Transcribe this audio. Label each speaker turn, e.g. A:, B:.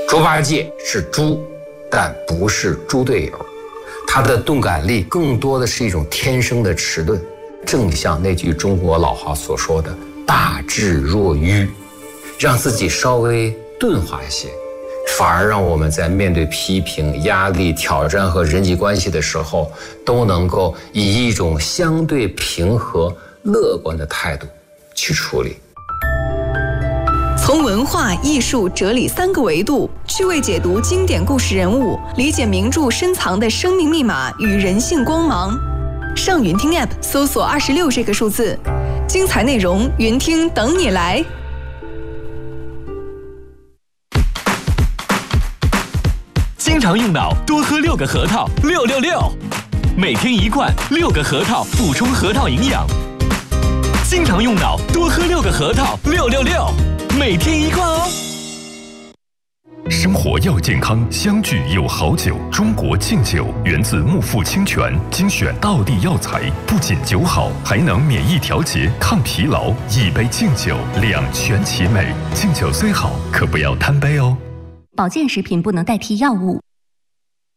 A: 猪八戒是猪，但不是猪队友，他的钝感力更多的是一种天生的迟钝，正像那句中国老话所说的大智若愚，让自己稍微钝化一些，反而让我们在面对批评、压力、挑战和人际关系的时候，都能够以一种相对平和、乐观的态度去处理。
B: 从文化、艺术、哲理3个维度，趣味解读经典故事人物，理解名著深藏的生命密码与人性光芒。上云听 App 搜索26这个数字，精彩内容云听等你来。
C: 经常用脑，多喝6个核桃，666，每天1罐，6个核桃补充核桃营养。经常用脑，多喝6个核桃，666，每天1罐哦。
D: 生活要健康，相聚有好酒。中国敬酒源自木富清泉，精选道地药材，不仅酒好，还能免疫调节、抗疲劳。一杯敬酒，两全其美。敬酒虽好，可不要贪杯哦。
E: 保健食品不能代替药物。